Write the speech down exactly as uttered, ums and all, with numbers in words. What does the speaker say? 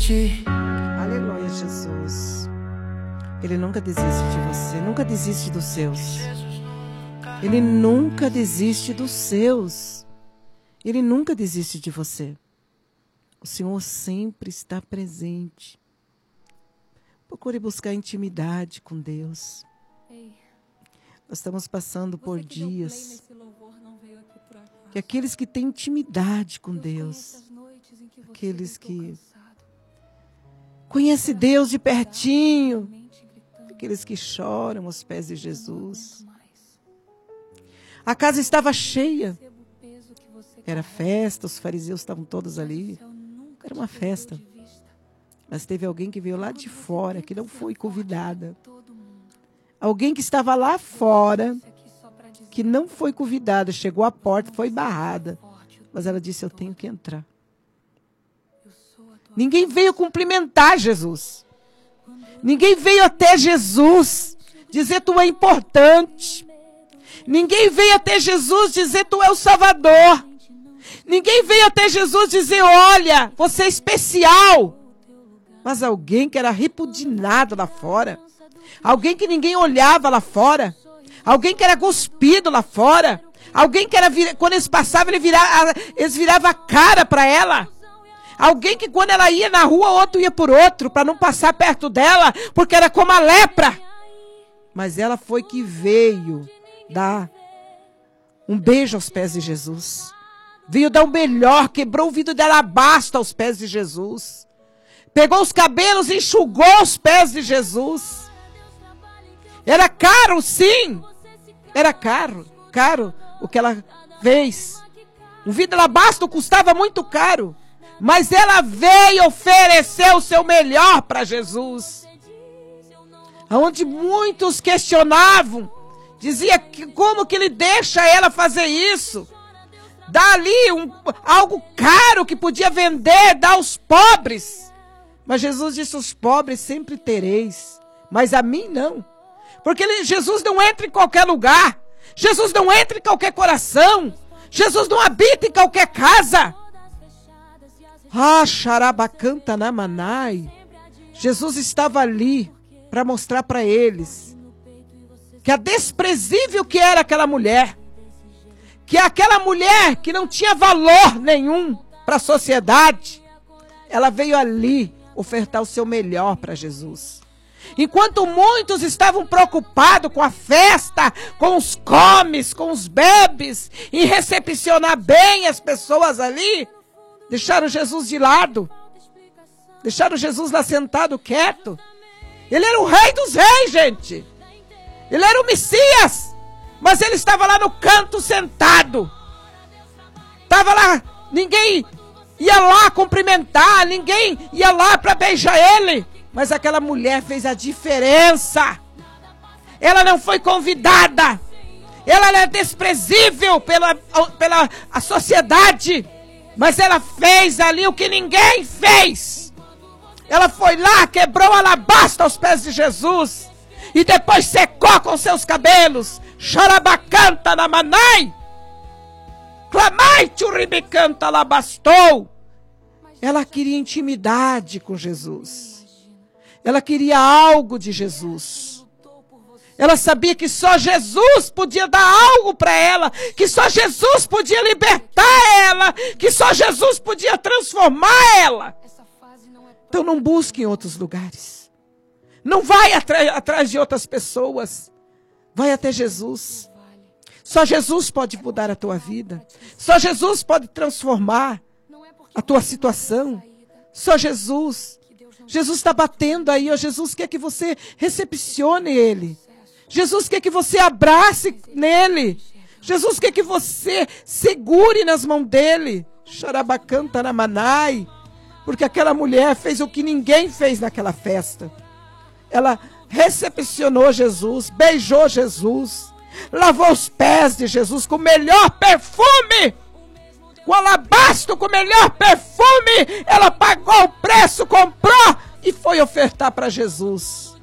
desiste. Aleluia, Jesus. Ele nunca desiste de você, nunca desiste dos seus. Ele nunca desiste dos seus. Ele nunca desiste de você. O Senhor sempre está presente. Procure buscar intimidade com Deus. Nós estamos passando por dias que aqueles que têm intimidade com Deus, aqueles que conhecem Deus de pertinho, aqueles que choram aos pés de Jesus. A casa estava cheia. Era festa, os fariseus estavam todos ali. Era uma festa. Mas teve alguém que veio lá de fora, que não foi convidada. Alguém que estava lá fora, que não foi convidada, chegou à porta, foi barrada. Mas ela disse, eu tenho que entrar. Ninguém veio cumprimentar Jesus. Ninguém veio até Jesus dizer tu é importante. Ninguém veio até Jesus dizer tu é o Salvador. Ninguém veio até Jesus dizer, olha, você é especial. Mas alguém que era repudiado lá fora. Alguém que ninguém olhava lá fora. Alguém que era cuspido lá fora. Alguém que era, quando eles passavam, ele virava, eles viravam a cara para ela. Alguém que quando ela ia na rua, outro ia por outro, para não passar perto dela, porque era como a lepra. Mas ela foi que veio dar um beijo aos pés de Jesus. Veio dar o melhor, quebrou o vidro de alabastro aos pés de Jesus. Pegou os cabelos e enxugou os pés de Jesus. Era caro, sim. Era caro, caro o que ela fez. Um vidro de alabastro custava muito caro. Mas ela veio oferecer o seu melhor para Jesus. Onde muitos questionavam. Dizia que como que ele deixa ela fazer isso? Dá ali um, algo caro que podia vender, dá aos pobres. Mas Jesus disse, os pobres sempre tereis. Mas a mim não. Porque ele, Jesus não entra em qualquer lugar. Jesus não entra em qualquer coração. Jesus não habita em qualquer casa. Ah, xarabacanta na manai. Jesus estava ali para mostrar para eles que a desprezível que era aquela mulher, que aquela mulher que não tinha valor nenhum para a sociedade, ela veio ali ofertar o seu melhor para Jesus. Enquanto muitos estavam preocupados com a festa, com os comes, com os bebes, em recepcionar bem as pessoas ali, deixaram Jesus de lado. Deixaram Jesus lá sentado, quieto. Ele era o rei dos reis, gente. Ele era o Messias. Mas ele estava lá no canto sentado. Estava lá, ninguém ia lá cumprimentar, ninguém ia lá para beijar ele. Mas aquela mulher fez a diferença. Ela não foi convidada. Ela é desprezível pela, pela a sociedade. Mas ela fez ali o que ninguém fez. Ela foi lá, quebrou a alabastro aos pés de Jesus. E depois secou com seus cabelos. Xarabacanta na manai. Clamai churribicanta alabastou. Ela queria intimidade com Jesus. Ela queria algo de Jesus. Ela sabia que só Jesus podia dar algo para ela, que só Jesus podia libertar ela, que só Jesus podia transformar ela. Então não busque em outros lugares. Não vai atrás de outras pessoas. Vai até Jesus. Só Jesus pode mudar a tua vida. Só Jesus pode transformar a tua situação. Só Jesus. Jesus está batendo aí, ó. Jesus quer que você recepcione Ele. Jesus quer que você abrace nele. Jesus quer que você segure nas mãos dele. Xarabacanta na manai. Porque aquela mulher fez o que ninguém fez naquela festa. Ela recepcionou Jesus, beijou Jesus, lavou os pés de Jesus com o melhor perfume. Com alabastro, com o melhor perfume. Ela pagou o preço, comprou e foi ofertar para Jesus.